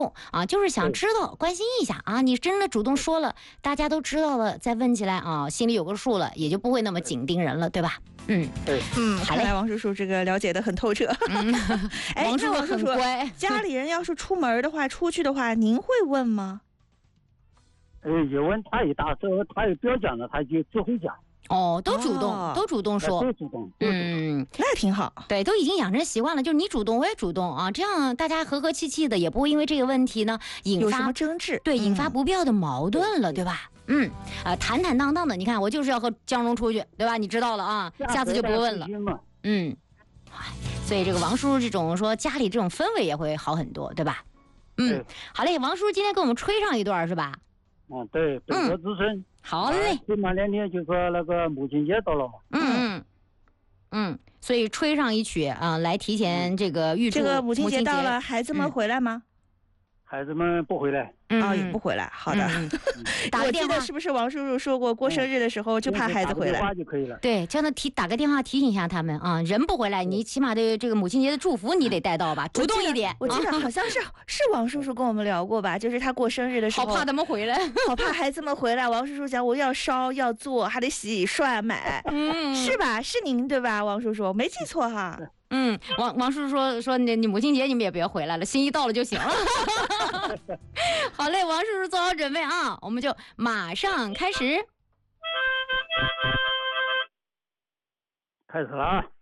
啊，就是想知道关心一下啊，你真的主动说了，大家都知道了，再问起来啊，心里有个数了，也就不会那么紧盯人了，对吧？ 看来王叔叔这个了解的很透彻。 王叔叔很乖。 家里人要是出门的话，出去的话，您会问吗？ 有问他一打之后，他也不要讲了，他就只会讲。 都主动，都主动说， 都主动。 那挺好。 对，都已经养成习惯了，就是你主动我也主动啊，这样大家和和气气的，也不会因为这个问题呢引发有什么争执， 对，引发不必要的矛盾了，对吧？坦坦荡荡的，你看我就是要和江荣出去，对吧？你知道了啊，下次就不问了。所以这个王叔叔这种说家里这种氛围也会好很多，对吧？好嘞，王叔叔今天给我们吹上一段是吧？ 对，北国之春。 好嘞。 最慢2天就说那个母亲节到了嘛。 所以吹上一曲啊，来提前这个预祝这个母亲节到了，孩子们回来吗？ 孩子们不回来。 也不回来。好的。 打个电话， 是不是王叔叔说过，过生日的时候就怕孩子回来？ 打个电话就可以了。 对，叫他打个电话提醒一下他们啊，人不回来，你起码的这个母亲节的祝福你得带到吧，主动一点。 我记得好像是王叔叔跟我们聊过吧，就是他过生日的时候， 好怕他们回来， 好怕孩子们回来。王叔叔讲，我要烧要做，还得洗涮买，是吧？是您对吧，王叔叔？没记错哈。 王叔叔说你母亲节你们也别回来了，心意到了就行了。好嘞，王叔叔做好准备啊，我们就马上开始。 开始了啊。